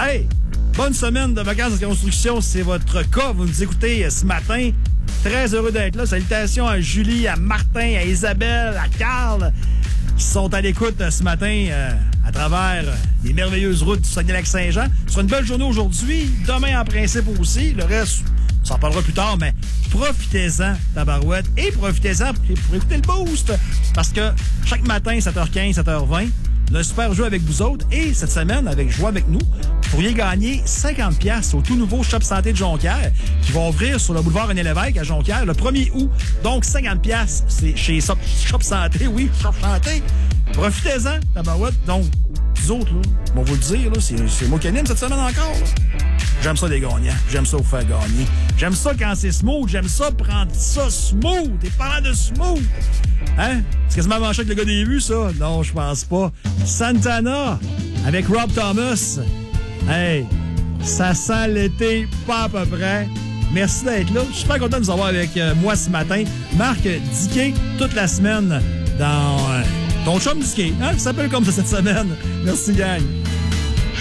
Hey, bonne semaine de vacances de construction, c'est votre cas. Vous nous écoutez ce matin. Très heureux d'être là. Salutations à Julie, à Martin, à Isabelle, à Carl, qui sont à l'écoute ce matin à travers les merveilleuses routes du Saguenay-Lac-Saint-Jean. Ce sera une belle journée aujourd'hui. Demain, en principe aussi. Le reste, on s'en parlera plus tard, mais profitez-en, tabarouette. Et profitez-en pour écouter le boost. Parce que chaque matin, 7h15, 7h20, on a un super jeu avec vous autres. Et cette semaine, avec Jouer avec nous, vous pourriez gagner 50$ au tout nouveau Shop Santé de Jonquière qui va ouvrir sur le boulevard René-Lévesque à Jonquière le 1er août. Donc, 50$, c'est chez Shop Santé. Oui, Shop Santé. Profitez-en, tabarouette. Donc, vous autres, là, on va vous le dire, là, c'est moi qui anime cette semaine encore. Là. J'aime ça, les gagnants. J'aime ça vous faire gagner. J'aime ça quand c'est smooth. J'aime ça prendre ça smooth. Et parlant de smooth, hein? C'est quasiment manché avec le gars des vues, ça? Non, je pense pas. Santana, avec Rob Thomas. Hey, ça sent l'été, pas à peu près. Merci d'être là. Je suis super content de vous avoir avec moi ce matin. Marc Diquet, toute la semaine dans ton chum Diquet. Hein? Ça s'appelle comme ça cette semaine. Merci, gang.